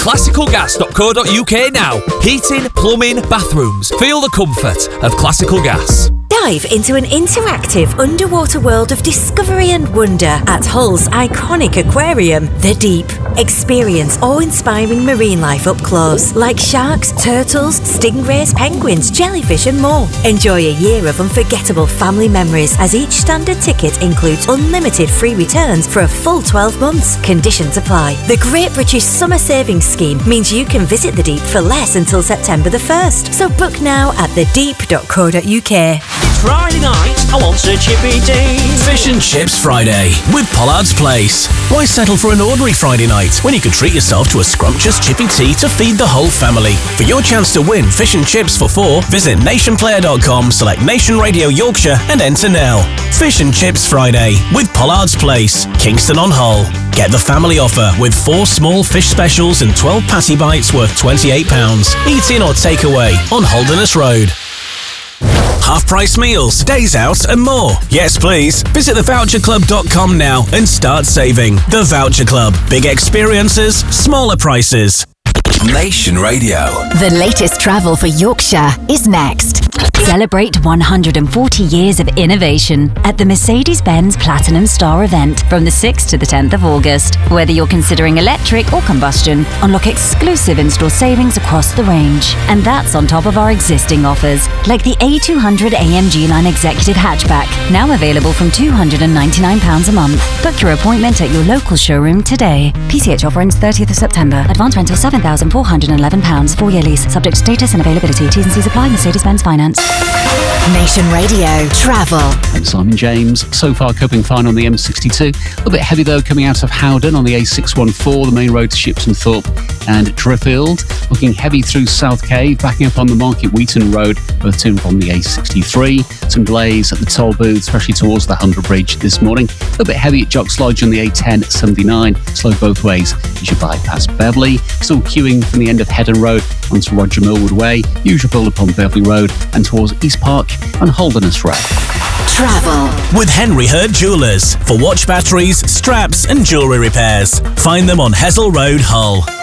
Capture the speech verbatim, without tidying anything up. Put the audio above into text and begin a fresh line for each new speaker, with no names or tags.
classical gas dot co dot uk now. Heating, plumbing, bathrooms. Feel the comfort of Classical Gas.
Dive into an interactive underwater world of discovery and wonder at Hull's iconic aquarium, The Deep. Experience awe-inspiring marine life up close, like sharks, turtles, stingrays, penguins, jellyfish and more. Enjoy a year of unforgettable family memories as each standard ticket includes unlimited free returns for a full twelve months. Conditions apply. The Great British Summer Savings Scheme means you can visit The Deep for less until September the first. So book now at the deep dot co dot uk.
Friday night, I want a chippy tea.
Fish and Chips Friday with Pollard's Place. Why settle for an ordinary Friday night when you could treat yourself to a scrumptious chippy tea to feed the whole family? For your chance to win fish and chips for four, visit nation player dot com, select Nation Radio Yorkshire and enter now. Fish and Chips Friday with Pollard's Place, Kingston on Hull. Get the family offer with four small fish specials and twelve patty bites worth twenty-eight pounds. Eat in or take away on Holderness Road. Half-price meals, days out and more. Yes, please. Visit the voucher club dot com now and start saving. The Voucher Club. Big experiences, smaller prices.
Nation Radio.
The latest travel for Yorkshire is next. Celebrate one hundred forty years of innovation at the Mercedes-Benz Platinum Star event from the sixth to the tenth of August. Whether you're considering electric or combustion, unlock exclusive in-store savings across the range. And that's on top of our existing offers, like the A two hundred A M G Line Executive Hatchback, now available from two hundred ninety-nine pounds a month. Book your appointment at your local showroom today. P C H offer ends thirtieth of September. Advance rental seven thousand four hundred eleven pounds. Four-year lease. Subject to status and availability. T's and C's apply. Mercedes-Benz Finance.
Nation Radio Travel.
I'm Simon James. So far coping fine on the M sixty-two. A little bit heavy though coming out of Howden on the A six one four, the main road to Shipton Thorpe and Driffield. Looking heavy through South Cave, backing up on the Market Wheaton Road, both to and from the A sixty-three. Some delays at the toll booth, especially towards the Hundred Bridge this morning. A little bit heavy at Jocks Lodge on the A ten seventy-nine. Slow both ways as you bypass Beverley. Still queuing from the end of Headon Road onto Roger Millwood Way. Usual build up on Beverley Road and towards East Park and Holderness Road.
Travel
with Henry Hurd Jewellers for watch batteries, straps and jewellery repairs. Find them on Hessel Road, Hull.